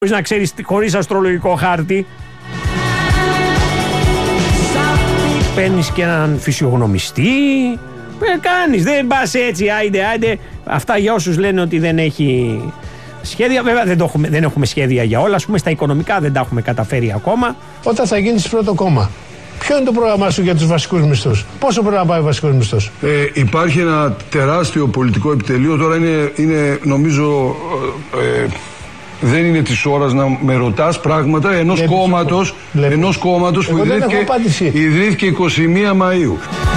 Μπορείς να ξέρεις χωρίς αστρολογικό χάρτη. Παίρνεις και έναν φυσιογνωμιστή. Κάνεις, δεν πας έτσι, άιντε. Αυτά για όσους λένε ότι δεν έχει σχέδια. Βέβαια δεν έχουμε σχέδια για όλα. Ας πούμε στα οικονομικά δεν τα έχουμε καταφέρει ακόμα. Όταν θα γίνεις πρώτο κόμμα, ποιο είναι το πρόγραμμά σου για τους βασικούς μισθούς? Πόσο πρέπει να πάει ο βασικός μισθός? Υπάρχει ένα τεράστιο πολιτικό επιτελείο. Τώρα είναι νομίζω δεν είναι της ώρας να με ρωτάς πράγματα ενός κόμματος που ιδρύθηκε 21 Μαΐου.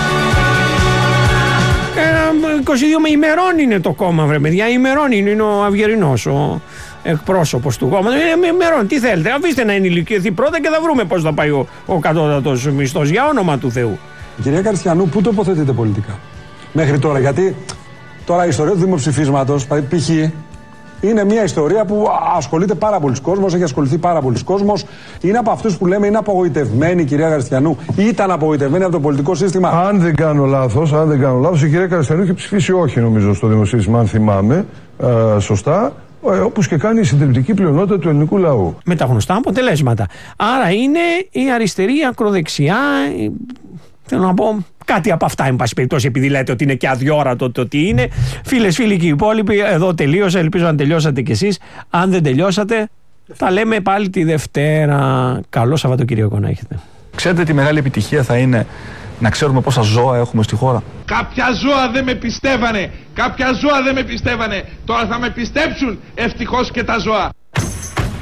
22 ημερών είναι το κόμμα, βρε παιδιά. Ημερών είναι ο Αυγερινός, ο εκπρόσωπος του κόμματος. Ημερών, τι θέλετε, αφήστε να ενηλικιωθεί πρώτα και θα βρούμε πώς θα πάει ο κατώτατος μισθός, για όνομα του Θεού. Κυρία Καριστιανού, πού τοποθετείτε πολιτικά μέχρι τώρα? Γιατί τώρα η ιστορία του δημοψηφίσματος, π.χ. είναι μια ιστορία που ασχολείται πάρα πολλοί κόσμος, έχει ασχοληθεί πάρα πολλοί κόσμος. Είναι από αυτούς που λέμε είναι απογοητευμένοι, κυρία Καριστιανού, ή ήταν απογοητευμένοι από το πολιτικό σύστημα. Αν δεν κάνω λάθος, η κυρία Καριστιανού είχε ψηφίσει όχι, νομίζω, στο δημοψήφισμα, αν θυμάμαι σωστά, όπως και κάνει η συντριπτική πλειονότητα του ελληνικού λαού. Με τα γνωστά αποτελέσματα. Άρα είναι η αριστερή, η ακροδεξιά, θέλω να πω. Κάτι από αυτά, εν πάση περιπτώσει, επειδή λέτε ότι είναι και αδιόρατο το τι είναι. Φίλες, φίλοι και οι υπόλοιποι, εδώ τελείωσα. Ελπίζω να τελειώσατε κι εσείς. Αν δεν τελειώσατε, τα λέμε πάλι τη Δευτέρα. Καλό Σαββατοκύριακο να έχετε. Ξέρετε τι μεγάλη επιτυχία θα είναι να ξέρουμε πόσα ζώα έχουμε στη χώρα? Κάποια ζώα δεν με πιστεύανε. Τώρα θα με πιστέψουν ευτυχώς και τα ζώα.